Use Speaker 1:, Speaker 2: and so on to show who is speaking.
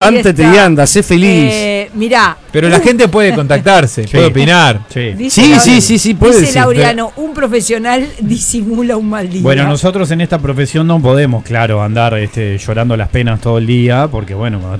Speaker 1: levántate y anda, sé feliz.
Speaker 2: Mirá.
Speaker 3: Pero la gente puede contactarse, puede opinar.
Speaker 1: Sí, puede.
Speaker 2: Dice Laureano, un profesional disimula un mal día.
Speaker 4: Bueno, nosotros en esta profesión no podemos, claro, andar llorando las penas todo el día, porque bueno, cuando